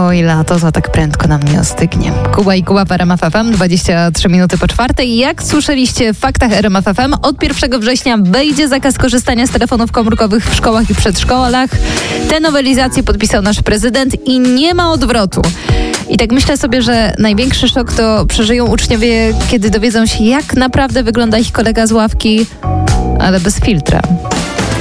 Oj, lato to tak prędko nam nie ostygnie. Kuba i Kuba w RMF FM, 23 minuty po 4. Jak słyszeliście w faktach RMF FM, od 1 września wejdzie zakaz korzystania z telefonów komórkowych w szkołach i przedszkolach. Tę nowelizację podpisał nasz prezydent i nie ma odwrotu. I tak myślę sobie, że największy szok to przeżyją uczniowie, kiedy dowiedzą się, jak naprawdę wygląda ich kolega z ławki, ale bez filtra.